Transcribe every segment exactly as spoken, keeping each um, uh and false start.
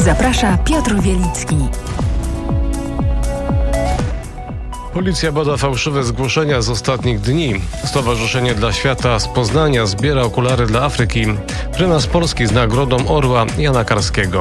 Zaprasza Piotr Wielicki. Policja bada fałszywe zgłoszenia z ostatnich dni. Stowarzyszenie dla Świata z Poznania zbiera okulary dla Afryki. Prymas Polski z Nagrodą Orła Jana Karskiego.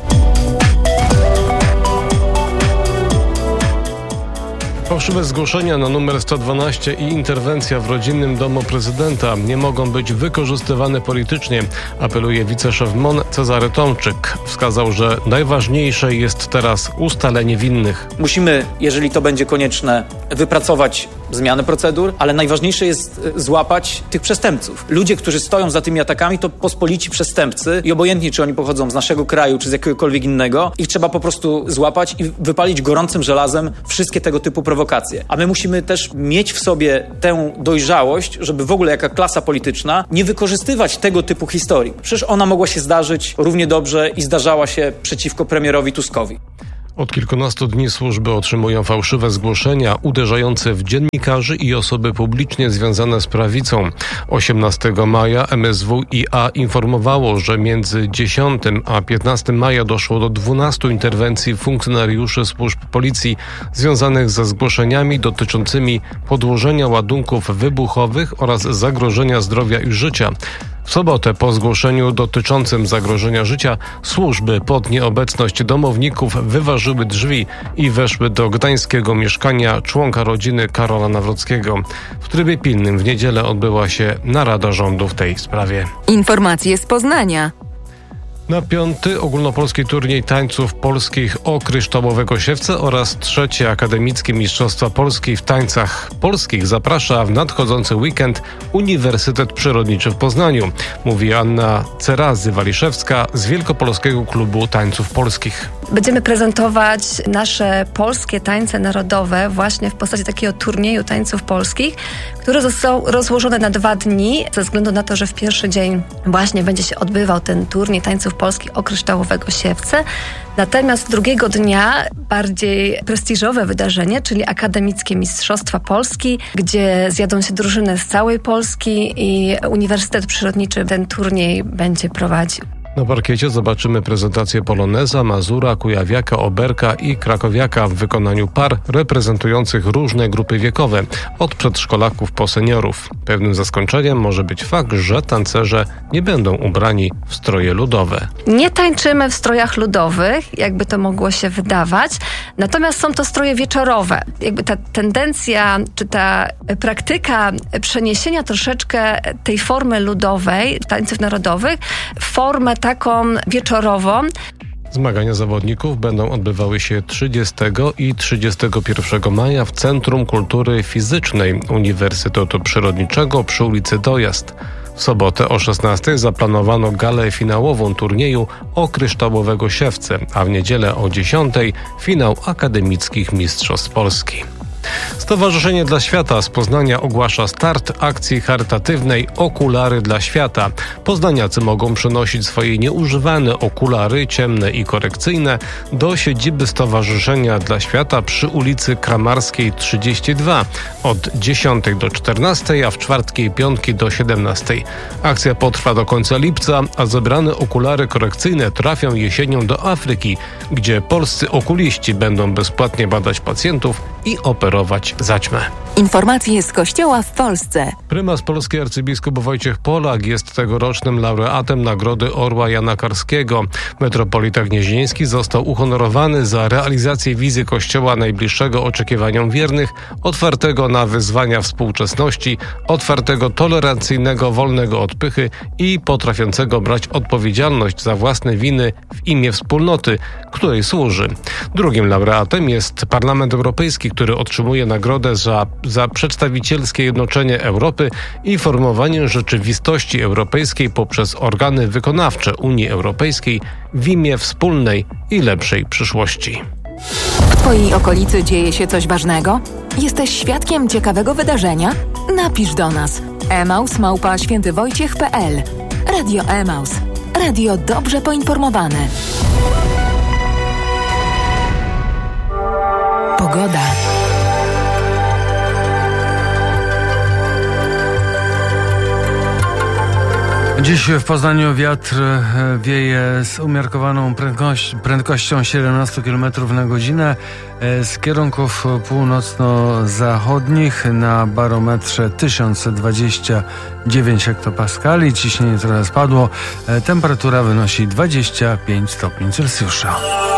Fałszywe zgłoszenia na numer sto dwanaście i interwencja w rodzinnym domu prezydenta nie mogą być wykorzystywane politycznie, apeluje wiceszef M O N Cezary Tomczyk. Wskazał, że najważniejsze jest teraz ustalenie winnych. Musimy, jeżeli to będzie konieczne, wypracować zmianę procedur, ale najważniejsze jest złapać tych przestępców. Ludzie, którzy stoją za tymi atakami, to pospolici przestępcy i obojętnie, czy oni pochodzą z naszego kraju, czy z jakiegokolwiek innego, ich trzeba po prostu złapać i wypalić gorącym żelazem wszystkie tego typu prowokacje. A my musimy też mieć w sobie tę dojrzałość, żeby w ogóle jaka klasa polityczna nie wykorzystywać tego typu historii. Przecież ona mogła się zdarzyć równie dobrze i zdarzała się przeciwko premierowi Tuskowi. Od kilkunastu dni służby otrzymują fałszywe zgłoszenia uderzające w dziennikarzy i osoby publicznie związane z prawicą. osiemnastego maja M S W i A informowało, że między dziesiątego a piętnastego maja doszło do dwunastu interwencji funkcjonariuszy służb policji związanych ze zgłoszeniami dotyczącymi podłożenia ładunków wybuchowych oraz zagrożenia zdrowia i życia. W sobotę po zgłoszeniu dotyczącym zagrożenia życia służby pod nieobecność domowników wyważyły drzwi i weszły do gdańskiego mieszkania członka rodziny Karola Nawrockiego. W trybie pilnym w niedzielę odbyła się narada rządu w tej sprawie. Informacje z Poznania. Na piąty ogólnopolski turniej tańców polskich o kryształowego siewce oraz trzecie akademickie Mistrzostwa Polski w tańcach polskich zaprasza w nadchodzący weekend Uniwersytet Przyrodniczy w Poznaniu, mówi Anna Cerazy-Waliszewska z Wielkopolskiego Klubu Tańców Polskich. Będziemy prezentować nasze polskie tańce narodowe właśnie w postaci takiego turnieju tańców polskich, które został rozłożone na dwa dni, ze względu na to, że w pierwszy dzień właśnie będzie się odbywał ten turniej tańców polskich o kryształowego siewce. Natomiast drugiego dnia bardziej prestiżowe wydarzenie, czyli Akademickie Mistrzostwa Polski, gdzie zjadą się drużyny z całej Polski i Uniwersytet Przyrodniczy ten turniej będzie prowadził. Na parkiecie zobaczymy prezentację poloneza, mazura, kujawiaka, oberka i krakowiaka w wykonaniu par reprezentujących różne grupy wiekowe, od przedszkolaków po seniorów. Pewnym zaskoczeniem może być fakt, że tancerze nie będą ubrani w stroje ludowe. Nie tańczymy w strojach ludowych, jakby to mogło się wydawać, natomiast są to stroje wieczorowe. Jakby ta tendencja, czy ta praktyka przeniesienia troszeczkę tej formy ludowej, tańców narodowych, w formę taką wieczorową. Zmagania zawodników będą odbywały się trzydziestego i trzydziestego pierwszego maja w Centrum Kultury Fizycznej Uniwersytetu Przyrodniczego przy ulicy Dojazd. W sobotę o szesnastej zaplanowano galę finałową turnieju o kryształowego siewce, a w niedzielę o dziesiątej finał akademickich Mistrzostw Polski. Stowarzyszenie dla Świata z Poznania ogłasza start akcji charytatywnej Okulary dla Świata. Poznaniacy mogą przynosić swoje nieużywane okulary, ciemne i korekcyjne, do siedziby Stowarzyszenia dla Świata przy ulicy Kramarskiej trzydzieści dwa od dziesiątej do czternastej, a w czwartki i piątki do siedemnastej. Akcja potrwa do końca lipca, a zebrane okulary korekcyjne trafią jesienią do Afryki, gdzie polscy okuliści będą bezpłatnie badać pacjentów i operować zaćmę. Informacje z Kościoła w Polsce. Prymas Polski arcybiskup Wojciech Polak jest tegorocznym laureatem Nagrody Orła Jana Karskiego. Metropolita Gnieźnieński został uhonorowany za realizację wizji Kościoła najbliższego oczekiwaniom wiernych, otwartego na wyzwania współczesności, otwartego, tolerancyjnego, wolnego od pychy i potrafiącego brać odpowiedzialność za własne winy w imię wspólnoty, której służy. Drugim laureatem jest Parlament Europejski, który otrzymuje nagrodę za, za przedstawicielskie jednoczenie Europy i formowanie rzeczywistości europejskiej poprzez organy wykonawcze Unii Europejskiej w imię wspólnej i lepszej przyszłości. W Twojej okolicy dzieje się coś ważnego? Jesteś świadkiem ciekawego wydarzenia? Napisz do nas. emaus małpa świętywojciech kropka pe el. Radio Emaus. Radio dobrze poinformowane. Pogoda. Dziś w Poznaniu wiatr wieje z umiarkowaną prędkość, prędkością siedemnaście kilometrów na godzinę z kierunków północno-zachodnich na barometrze tysiąc dwadzieścia dziewięć hektopaskali. Ciśnienie trochę spadło. Temperatura wynosi dwadzieścia pięć stopni Celsjusza.